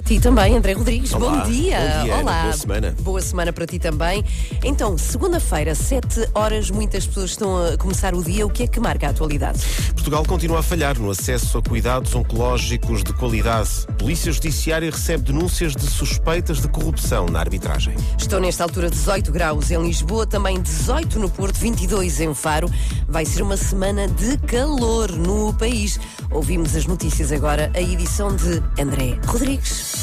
Ti também, André Rodrigues. Olá, Bom dia. Bom dia, Olá. Ana. Boa semana. Boa semana para ti também. Então, segunda-feira, 7 horas, muitas pessoas estão a começar o dia. O que é que marca a atualidade? Portugal continua a falhar no acesso a cuidados oncológicos de qualidade. Polícia Judiciária recebe denúncias de suspeitas de corrupção na arbitragem. Estão nesta altura 18 graus em Lisboa, também 18 no Porto, 22 em Faro. Vai ser uma semana de calor no país. Ouvimos as notícias agora, a edição de André Rodrigues.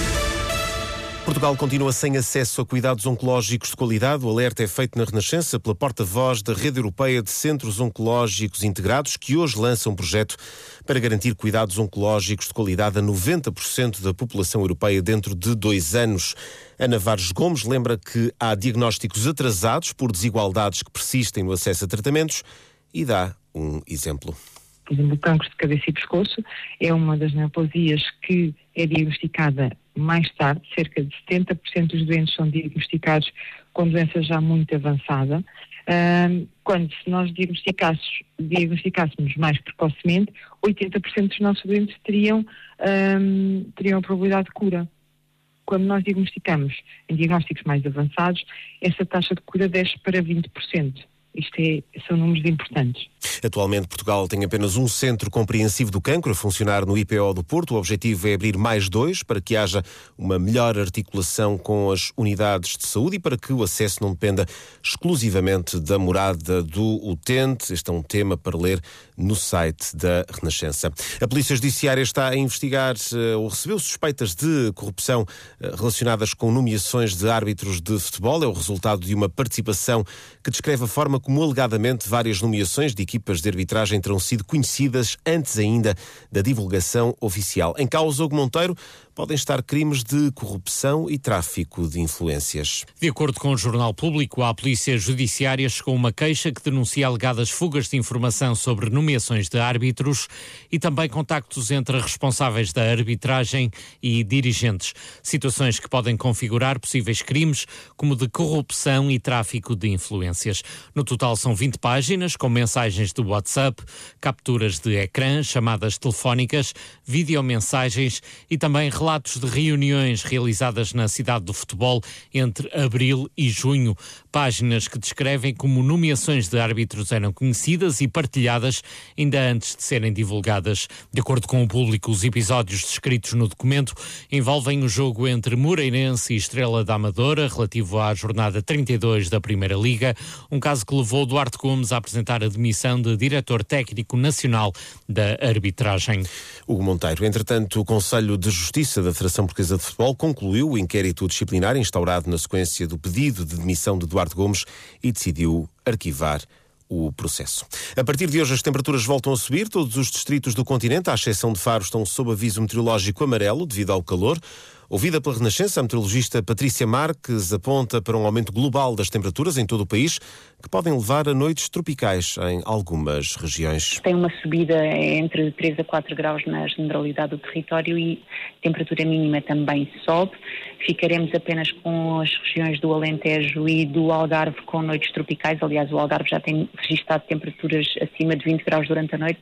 Portugal continua sem acesso a cuidados oncológicos de qualidade. O alerta é feito na Renascença pela porta-voz da Rede Europeia de Centros Oncológicos Integrados, que hoje lança um projeto para garantir cuidados oncológicos de qualidade a 90% da população europeia dentro de 2 anos. Ana Vares Gomes lembra que há diagnósticos atrasados por desigualdades que persistem no acesso a tratamentos e dá um exemplo. Por exemplo, o cancro de cabeça e pescoço é uma das neoplasias que é diagnosticada mais tarde. Cerca de 70% dos doentes são diagnosticados com doença já muito avançada. Quando se nós diagnosticássemos mais precocemente, 80% dos nossos doentes teriam a probabilidade de cura. Quando nós diagnosticamos em diagnósticos mais avançados, essa taxa de cura desce para 20%. São números importantes. Atualmente, Portugal tem apenas um centro compreensivo do cancro a funcionar no IPO do Porto. O objetivo é abrir mais 2 para que haja uma melhor articulação com as unidades de saúde e para que o acesso não dependa exclusivamente da morada do utente. Este é um tema para ler no site da Renascença. A Polícia Judiciária está a investigar ou recebeu suspeitas de corrupção relacionadas com nomeações de árbitros de futebol. É o resultado de uma participação que descreve a forma como alegadamente várias nomeações de equipas de arbitragem terão sido conhecidas antes ainda da divulgação oficial. Em causa, Hugo Monteiro, podem estar crimes de corrupção e tráfico de influências. De acordo com o Jornal Público, a Polícia Judiciária chegou uma queixa que denuncia alegadas fugas de informação sobre nomeações de árbitros e também contactos entre responsáveis da arbitragem e dirigentes. Situações que podem configurar possíveis crimes como de corrupção e tráfico de influências. No total são 20 páginas com mensagens do WhatsApp, capturas de ecrã, chamadas telefónicas, videomensagens e também relatos de reuniões realizadas na cidade do futebol entre abril e junho. Páginas que descrevem como nomeações de árbitros eram conhecidas e partilhadas ainda antes de serem divulgadas. De acordo com o Público, os episódios descritos no documento envolvem o jogo entre Moreirense e Estrela da Amadora, relativo à jornada 32 da Primeira Liga, um caso que levou Duarte Gomes a apresentar a demissão de diretor técnico nacional da arbitragem. Hugo Monteiro. Entretanto, o Conselho de Justiça da Federação Portuguesa de Futebol concluiu o inquérito disciplinar instaurado na sequência do pedido de demissão de Duarte Gomes e decidiu arquivar o processo. A partir de hoje as temperaturas voltam a subir. Todos os distritos do continente, à exceção de Faro, estão sob aviso meteorológico amarelo devido ao calor. Ouvida pela Renascença, a meteorologista Patrícia Marques aponta para um aumento global das temperaturas em todo o país, que podem levar a noites tropicais em algumas regiões. Tem uma subida entre 3 a 4 graus na generalidade do território e a temperatura mínima também sobe. Ficaremos apenas com as regiões do Alentejo e do Algarve com noites tropicais. Aliás, o Algarve já tem registrado temperaturas acima de 20 graus durante a noite,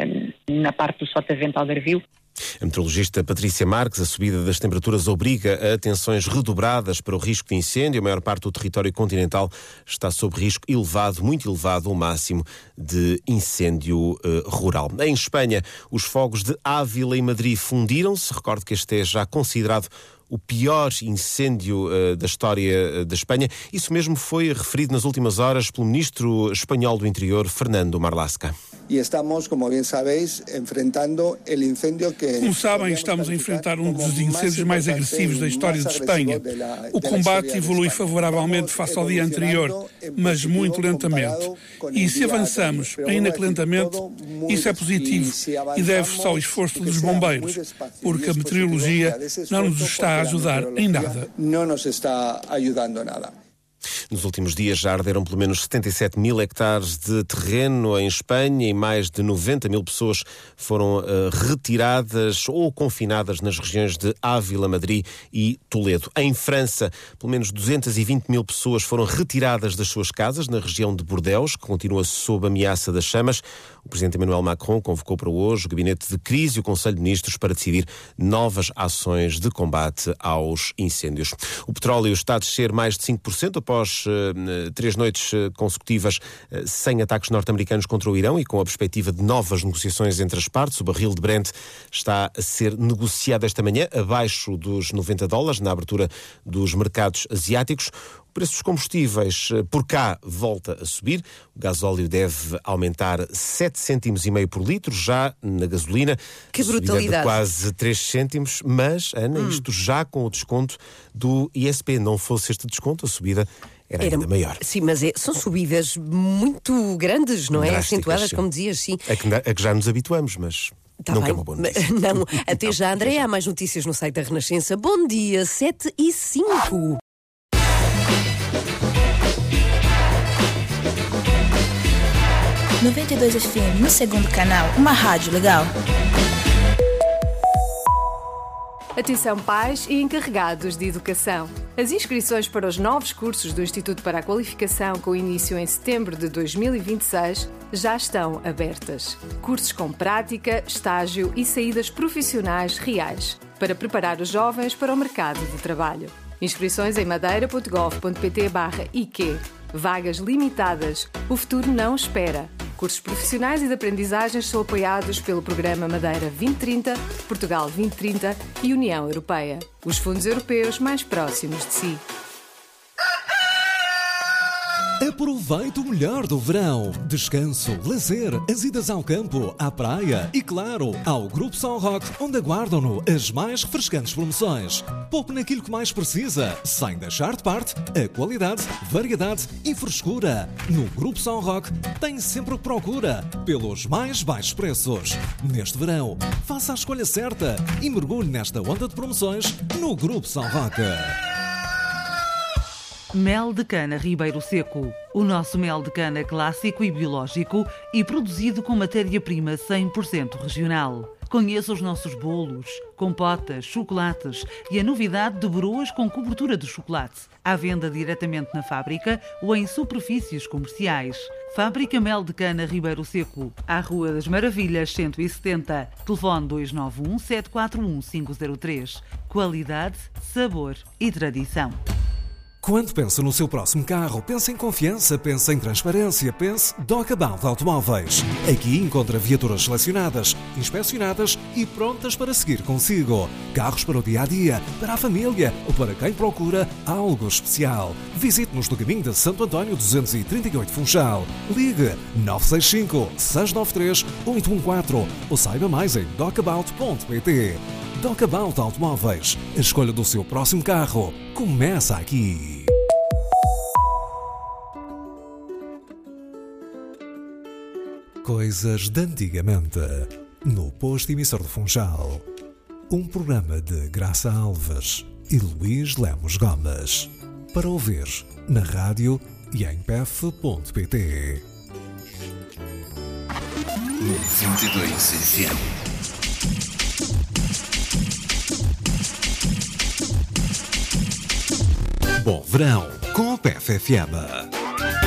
na parte do Sotavento Algarvio. A meteorologista Patrícia Marques, a subida das temperaturas obriga a atenções redobradas para o risco de incêndio. A maior parte do território continental está sob risco elevado, muito elevado, o máximo de incêndio rural. Em Espanha, os fogos de Ávila e Madrid fundiram-se. Recordo que este é já considerado o pior incêndio da história da Espanha. Isso mesmo foi referido nas últimas horas pelo ministro espanhol do Interior, Fernando Marlaska. Como sabem, estamos a enfrentar um dos incêndios mais agressivos da história de Espanha. O combate evolui favoravelmente face ao dia anterior, mas muito lentamente. E se avançamos em acalento, isso é positivo e deve-se ao esforço dos bombeiros, porque a meteorologia não nos está a ajudar em nada. Nos últimos dias já arderam pelo menos 77 mil hectares de terreno em Espanha e mais de 90 mil pessoas foram retiradas ou confinadas nas regiões de Ávila, Madrid e Toledo. Em França, pelo menos 220 mil pessoas foram retiradas das suas casas na região de Bordeaux, que continua sob ameaça das chamas. O presidente Emmanuel Macron convocou para hoje o Gabinete de Crise e o Conselho de Ministros para decidir novas ações de combate aos incêndios. O petróleo está a descer mais de 5% após 3 noites consecutivas sem ataques norte-americanos contra o Irão e com a perspectiva de novas negociações entre as partes. O barril de Brent está a ser negociado esta manhã abaixo dos $90 na abertura dos mercados asiáticos. O preço dos combustíveis por cá volta a subir. O gasóleo deve aumentar 7 cêntimos e meio por litro, já na gasolina. Que brutalidade. De quase 3 cêntimos, mas, Ana, isto já com o desconto do ISP. Não fosse este desconto, a subida era ainda maior. Sim, mas são subidas muito grandes, não é? Drásticas, Acentuadas, sim. como dizias, sim. A que já nos habituamos, mas Tá nunca bem. é uma boa notícia. Não, até já, André. Há mais notícias no site da Renascença. Bom dia, 7h05. No 92 FM, no segundo canal, uma rádio legal. Atenção pais e encarregados de educação. As inscrições para os novos cursos do Instituto para a Qualificação, com início em setembro de 2026, já estão abertas. Cursos com prática, estágio e saídas profissionais reais, para preparar os jovens para o mercado de trabalho. Inscrições em madeira.gov.pt/IQ. Vagas limitadas. O futuro não espera. Cursos profissionais e de aprendizagens são apoiados pelo Programa Madeira 2030, Portugal 2030 e União Europeia. Os fundos europeus mais próximos de si. Aproveite o melhor do verão. Descanso, lazer, as idas ao campo, à praia e, claro, ao Grupo São Roque, onde aguardam-no as mais refrescantes promoções. Poupe naquilo que mais precisa, sem deixar de parte a qualidade, variedade e frescura. No Grupo São Roque tem sempre o que procura, pelos mais baixos preços. Neste verão, faça a escolha certa e mergulhe nesta onda de promoções no Grupo São Roque. Mel de cana Ribeiro Seco. O nosso mel de cana clássico e biológico e produzido com matéria-prima 100% regional. Conheça os nossos bolos, compotas, chocolates e a novidade de broas com cobertura de chocolate. À venda diretamente na fábrica ou em superfícies comerciais. Fábrica Mel de Cana Ribeiro Seco, à Rua das Maravilhas 170. Telefone 291 741 503. Qualidade, sabor e tradição. Quando pensa no seu próximo carro, pensa em confiança, pensa em transparência, pense Docabal Automóveis. Aqui encontra viaturas selecionadas, inspecionadas e prontas para seguir consigo. Carros para o dia-a-dia, para a família ou para quem procura algo especial. Visite-nos no caminho de Santo António 238 Funchal. Ligue 965-693-814 ou saiba mais em docabout.pt. Docabal Automóveis. A escolha do seu próximo carro começa aqui. Coisas de antigamente. No posto emissor de Funchal. Um programa de Graça Alves e Luís Lemos Gomes. Para ouvir na rádio e em pef.pt. 92 FM. Bom verão com a PF FM.